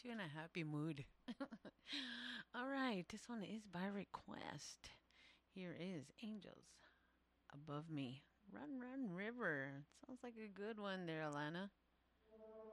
you in a happy mood. All right, this one is by request. Here is Angels Above Me. Run, Run River. Sounds like a good one there, Alana.